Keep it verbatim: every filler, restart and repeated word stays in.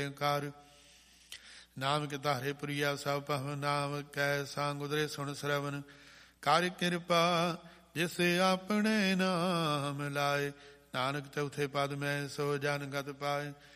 ਕਾਰ ਨਾਮ ਕੇ ਧਾਰੇ ਪੁਰੀਆ ਸਭ ਭਵ ਨਾਮ ਕੈ ਸੰਗ ਉਦਰੇ ਸੁਣ ਸਰਵਨ ਕਰ ਕਿਰਪਾ ਜਿਸ ਆਪਣੇ ਨਾਮ ਲਾਏ ਨਾਨਕ ਚੌਥੇ ਪਦ ਮੈਂ ਸੋ ਜਨ ਗਤ ਪਾਏ।